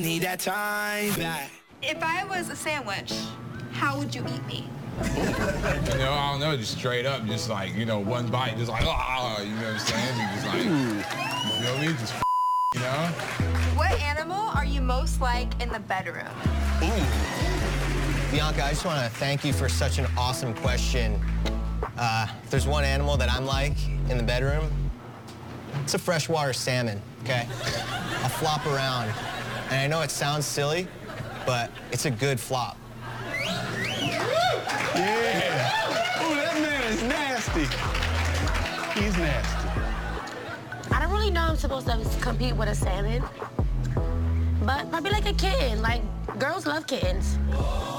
Need that time back. If I was a sandwich, how would you eat me? You know, I don't know, just straight up, just like, you know, one bite, just like, oh, you know what I'm saying? And just like, you feel me? Just, you know? What animal are you most like in the bedroom? Bianca, I just want to thank you for such an awesome question. If there's one animal that I'm like in the bedroom, it's a freshwater salmon, okay? I flop around, and I know it sounds silly, but it's a good flop. Yeah. Oh, that man is nasty. He's nasty. I don't really know I'm supposed to compete with a salmon, but probably like a kitten. Like, girls love kittens.